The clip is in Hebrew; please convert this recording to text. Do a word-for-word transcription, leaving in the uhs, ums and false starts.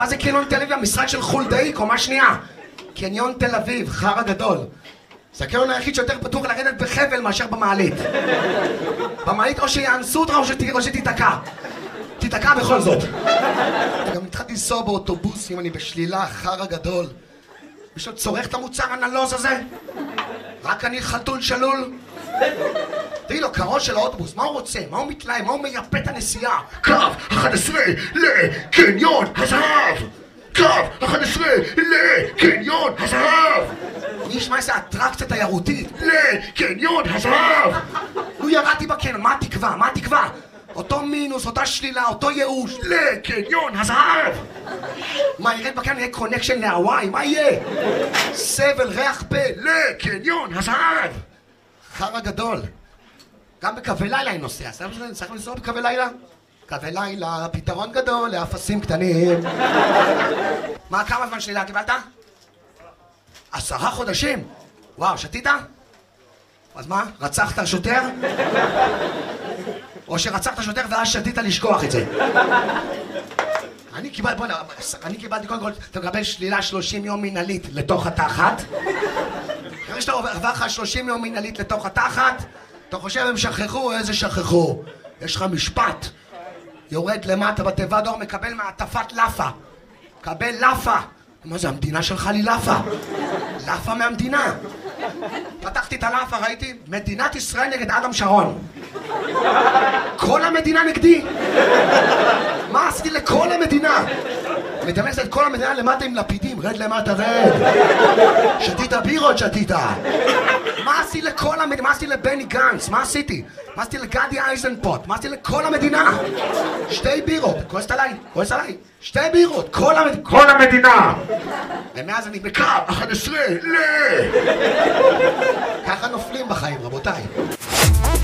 מה זה קניון תל אביב? המשרד של חולדאי, קומה שנייה. קניון תל אביב, חרא גדול. זה הקניון היחיד שיותר פתוח לרדת בחבל מאשר במעלית. במעלית או שיאנסו אותך או שתיתקע. תיתקע בכל זאת. גם התחלתי לנסוע באוטובוסים, אני בשלילה, חרא גדול. מישהו צורך את המוצר הנלוז הזה? רק אני חתול שלול? תראי לו, קרון של האוטובוס, מה הוא רוצה? מה הוא מתלהם? מה הוא מייפה את הנסיעה? קו אחת עשרה לקניון הזהב! קו אחת עשרה לקניון הזהב! מי ישמע איזה אטרקציה תיירותית? לקניון הזהב! נו, ירדתי בקניון, מה התקווה? מה התקווה? אותו מינוס, אותה שלילה, אותו ייאוש, לקניון הזהב! מה, ירד בקניון יהיה קונקשן להוואי? מה יהיה? סבל, ריח פה, לקניון הזהב! חרא גדול. גם בקווי לילה אני נוסע. צריך לנסוע בקווי לילה? קווי לילה, פתרון גדול לאפסים קטנים. מה, כמה זמן שלילה קיבלת? עשרה חודשים? וואו, שתית? אז מה, רצחת שוטר? או שרצחת שוטר ואז שתית לשכוח את זה? אני קיבלתי, בוא נראה, אני קיבלתי קודם כל, אתה מקבל שלילה שלושים יום מנהלית לתוך התחת. אחרי שאתה עובר לך שלושים יום מנהלית לתוך התחת, אתה חושב הם שכחו, איזה שכחו? יש לך משפט. יורד למטה בתיבת דואר, מקבל מעטפת לאפה. מקבל לאפה. מה זה, המדינה שלך לי לאפה? לאפה מהמדינה. פתחתי את הלאפה, ראיתי, מדינת ישראל נגד אדם שרון. כל המדינה נגדי. מה עשיתי לכל המדינה? מדמיינת את כל המדינה למטה עם לפידים, רד למטה, רד. שתית בירות, שתית. מה עשיתי לכל המדינה? מה עשיתי לבני גנץ? מה עשיתי? מה עשיתי לגדי אייזנפוט? מה עשיתי לכל המדינה? שתי בירות, כועסת עליי, כועסת עליי. שתי בירות, כל המדינה. כל המדינה. ומאז אני בקו, אחת עשרה, ל... ככה נופלים בחיים, רבותיי.